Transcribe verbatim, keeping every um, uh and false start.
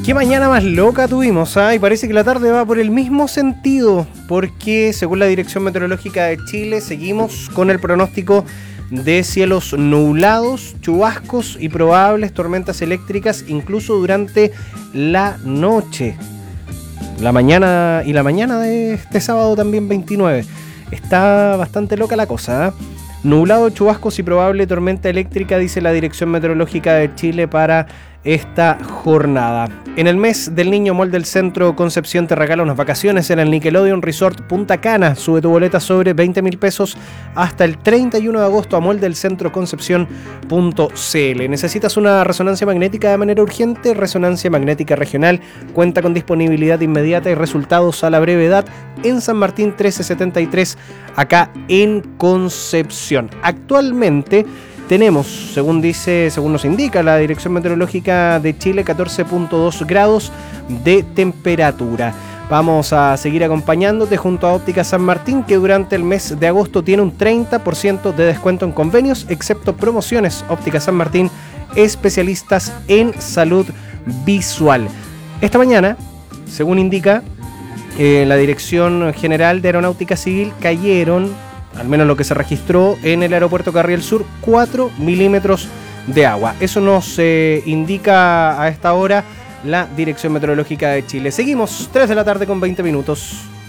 Qué mañana más loca tuvimos, ¿ah? Y parece que la tarde va por el mismo sentido, porque según la Dirección Meteorológica de Chile seguimos con el pronóstico de cielos nublados, chubascos y probables tormentas eléctricas incluso durante la noche. La mañana y la mañana de este sábado también veintinueve. Está bastante loca la cosa, ¿eh? Nublado, chubascos y probable tormenta eléctrica, dice la Dirección Meteorológica de Chile para esta jornada. En el mes del Niño, Mall del Centro Concepción te regala unas vacaciones en el Nickelodeon Resort Punta Cana. Sube tu boleta sobre veinte mil pesos hasta el treinta y uno de agosto a mall del centro concepción punto c l. ¿Necesitas una resonancia magnética de manera urgente? Resonancia Magnética Regional cuenta con disponibilidad inmediata y resultados a la brevedad en San Martín trece setenta y tres, acá en Concepción. Actualmente tenemos, según dice, según nos indica la Dirección Meteorológica de Chile, catorce punto dos grados de temperatura. Vamos a seguir acompañándote junto a Óptica San Martín, que durante el mes de agosto tiene un treinta por ciento de descuento en convenios, excepto promociones. Óptica San Martín, especialistas en salud visual. Esta mañana, según indica eh, la Dirección General de Aeronáutica Civil, cayeron, al menos lo que se registró en el aeropuerto Carriel Sur, cuatro milímetros de agua. Eso nos eh, indica a esta hora la Dirección Meteorológica de Chile. Seguimos, tres de la tarde con veinte minutos.